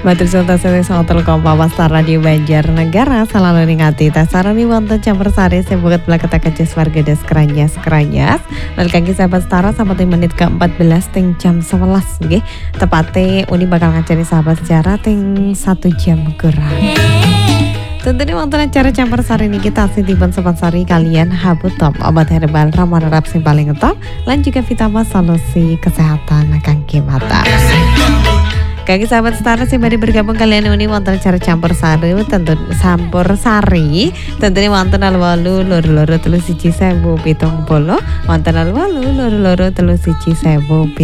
Matur suwun tasih sonten Kompas Radio Banjarnegara selalu ningati tasarani wonten campur sari sing buket blaketaken jes warga des kranyas. Lan kangge sahabat setara sampai menit ke-14 ting jam 11 nggih. Tepate Uni bakal ngajari sahabat sejarah ting 1 jam kurang. Tentunya wonten acara campur sari ini kita dipun sponsori kalian Habu Top obat herbal ramah rap sing paling top lan juga vitamin solusi kesehatan kangge mata. Kaki sahabat setara sih mari bergabung kalian ini wonten acara campur sari tentu tentunya wonten 8 loro telu siji 1070 wonten 8 loro telu siji 1070.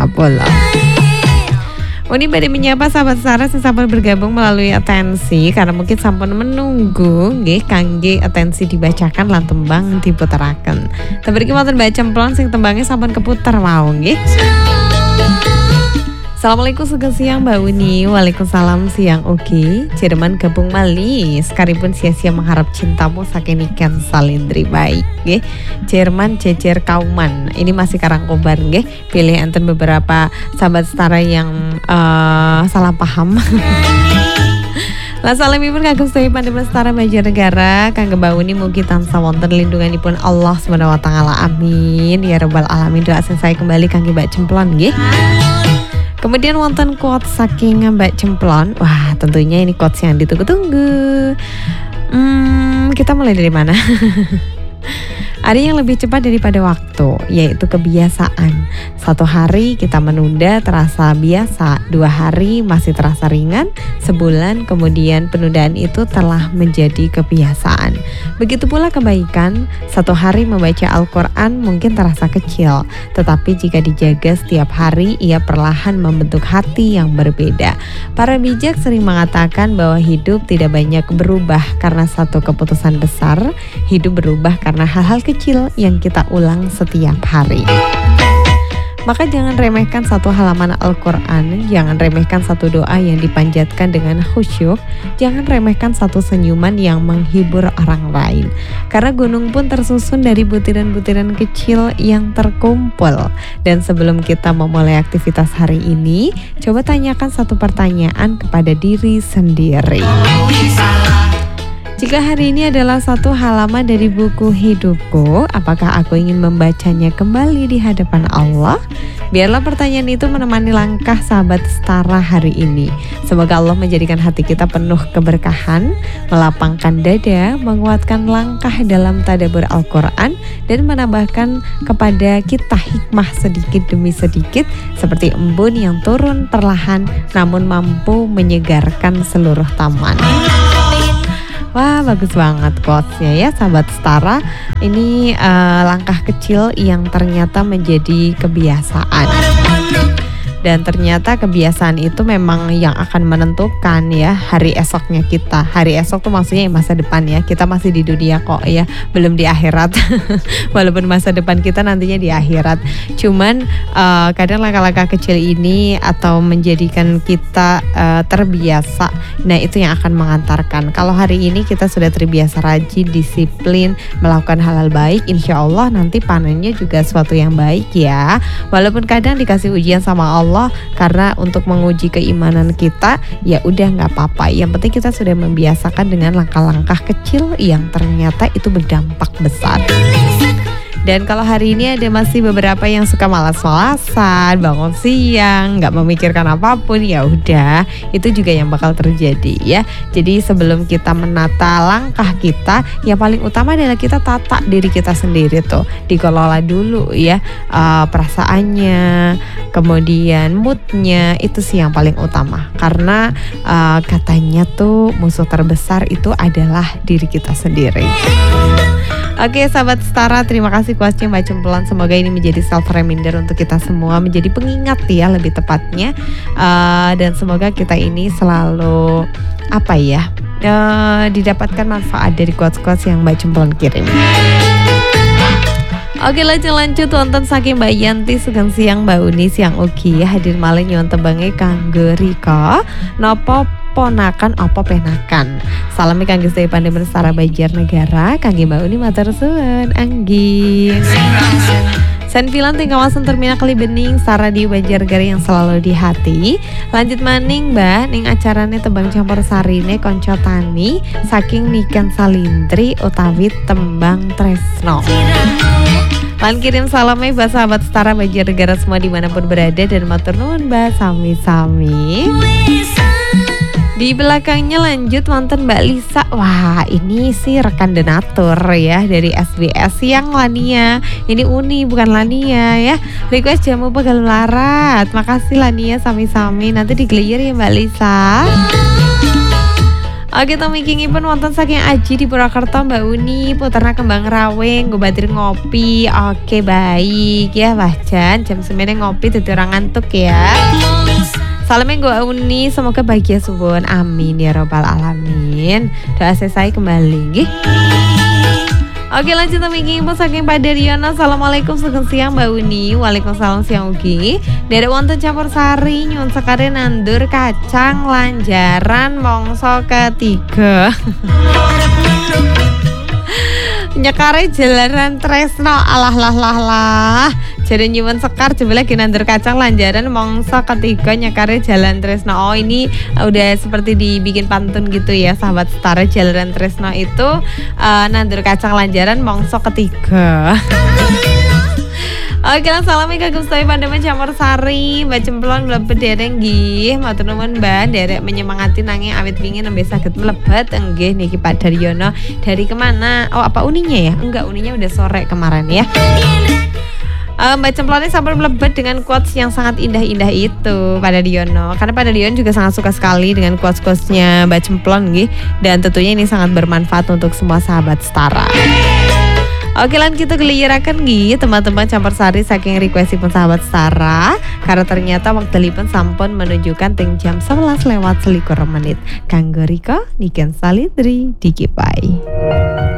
Uni bari menyapa sahabat Sarah sing sampun bergabung melalui atensi karena mungkin sampun menunggu nggih kangge atensi dibacakan lan tembang diputeraken. Tembriki wonten baca cemplon sing tembangnya sampun keputer mau nggih. Assalamualaikum sugeng siang Mbak Uni. Waalaikumsalam siang Oki. Jerman gabung malih sekalipun sia-sia mengharap cintamu saking ikan salindri baik nggih. Jerman jejer kauman. Ini masih Karangkobar nggih. Pilih enten beberapa sahabat setara yang salah paham. Lah salamipun kagem sedaya pandemi setara Banjarnegara kangge Mbak Uni mugi tansah wonten lindunganipun Allah Subhanahu wa taala. Amin ya rabbal alamin. Doa saya kembali kangge Mbak Cemplon nggih. Kemudian wonten quote saking Mbak Cemplon. Wah, tentunya ini quotes yang ditunggu-tunggu. Kita mulai dari mana? Ada yang lebih cepat daripada waktu, yaitu kebiasaan. 1 hari kita menunda terasa biasa, 2 hari masih terasa ringan, sebulan kemudian penundaan itu telah menjadi kebiasaan. Begitu pula kebaikan, 1 hari membaca Al-Quran mungkin terasa kecil, tetapi jika dijaga setiap hari, ia perlahan membentuk hati yang berbeda. Para bijak sering mengatakan bahwa hidup tidak banyak berubah karena satu keputusan besar, hidup berubah karena hal-hal kecil yang kita ulang setiap hari. Maka jangan remehkan 1 halaman Al-Quran, jangan remehkan 1 doa yang dipanjatkan dengan khusyuk, jangan remehkan 1 senyuman yang menghibur orang lain. Karena gunung pun tersusun dari butiran-butiran kecil yang terkumpul. Dan sebelum kita memulai aktivitas hari ini, coba tanyakan 1 pertanyaan kepada diri sendiri. Jika hari ini adalah 1 halaman dari buku hidupku, apakah aku ingin membacanya kembali di hadapan Allah? Biarlah pertanyaan itu menemani langkah sahabat setara hari ini. Semoga Allah menjadikan hati kita penuh keberkahan, melapangkan dada, menguatkan langkah dalam tadabbur Al-Quran, dan menambahkan kepada kita hikmah sedikit demi sedikit, seperti embun yang turun perlahan namun mampu menyegarkan seluruh taman. Wah, bagus banget quotes-nya ya sahabat setara. Ini langkah kecil yang ternyata menjadi kebiasaan. Dan ternyata kebiasaan itu memang yang akan menentukan ya hari esoknya kita. Hari esok tuh maksudnya masa depan ya. Kita masih di dunia kok ya, belum di akhirat. Walaupun masa depan kita nantinya di akhirat. Cuman kadang langkah-langkah kecil ini atau menjadikan kita terbiasa. Nah, itu yang akan mengantarkan. Kalau hari ini kita sudah terbiasa rajin, disiplin, melakukan hal-hal baik, insya Allah nanti panennya juga suatu yang baik ya. Walaupun kadang dikasih ujian sama Allah, karena untuk menguji keimanan kita, ya udah nggak apa-apa. Yang penting kita sudah membiasakan dengan langkah-langkah kecil yang ternyata itu berdampak besar. Dan kalau hari ini ada masih beberapa yang suka malas-malasan, bangun siang, nggak memikirkan apapun, ya udah, itu juga yang bakal terjadi ya. Jadi sebelum kita menata langkah kita, yang paling utama adalah kita tata diri kita sendiri tuh, dikelola dulu ya perasaannya, kemudian moodnya, itu sih yang paling utama. Karena katanya tuh musuh terbesar itu adalah diri kita sendiri. Oke sahabat setara, terima kasih kuasnya Mbak Cemplon. Semoga ini menjadi self-reminder untuk kita semua, menjadi pengingat ya lebih tepatnya. Dan semoga kita ini selalu didapatkan manfaat dari quotes-quotes yang Mbak Cemplon kirim. Oke, lanjut wonten saking Mbak Yanti sugeng siang Mbak Uni siang ugi hadir malih nyuwun tembange kangge Rika napa ponakan apa penakan. Salami kangge sedaya pandemi setara Banjarnegara kangge Mbak Uni matur suwun anggi. Sanfilan ting kawasan terminal Kalibening Saradi Banjarnegara yang selalu di hati. Lanjut maning Mbah ning acarane tembang campur sarine konco tani saking Niken Salintri utawi tembang Tresno. Lan kirim salamnya buat sahabat Setara Banjarnegara semua dimanapun berada dan matur nuwun Mbah sami-sami. Di belakangnya lanjut mantan Mbak Lisa. Wah ini sih rekan donatur ya dari SBS yang Lania. Ini Uni bukan Lania ya. Request jamu pegal larat. Makasih Lania sami-sami. Nanti digelir ya Mbak Lisa. Oke temikingi pun wonten saking Aji di Purwokerto Mbak Uni puterna kembang raweng gue batir ngopi. Oke baik ya Bahjan jam 9 ngopi dadi orang ngantuk ya. Salamnya gue Uni, semoga bahagia suwun. Amin ya robbal alamin. Doa selesai kembali nggih. Oke lanjut temiki info saking Pak Daryono. Assalamualaikum sugeng siang Mbak Uni. Waalaikumsalam siang ugi. Dari wonten campur sari nyuwun sekare nandur kacang lanjaran mongso ketiga. Nyekare jalanan Tresno alah. Jadi nyuwun sekar jebule lagi nandur kacang lanjaran mongso ketiga nyekare jalan Tresno. Oh ini udah seperti dibikin pantun gitu ya sahabat Setara. Jalan Tresno itu nandur kacang lanjaran mongso ketiga. Oke lang salami kagum sedaya pandemen campur sari Mbak Cemplon mlebet dereng nggih matur nuwun Mbak derek menyemangati nanging awit pingin nembe saged mlebet nggih niki Pak Daryono. Dari kemana? Oh apa Uninya ya? Enggak, Uninya udah sore kemarin ya. Mbak Cemplon ini sampai melebet dengan quotes yang sangat indah-indah itu Pak Daryono. Karena Pak Daryono juga sangat suka sekali dengan quotes-quotesnya Mbak Cemplon nggih. Dan tentunya ini sangat bermanfaat untuk semua sahabat Setara. Oke lan kita gelirakan nggih teman-teman campur sari saking requestipun sahabat Setara. Karena ternyata waktu sampun menunjukkan ting jam 11 lewat 21 menit. Kanggo Riko Niken Salintri Dikipai.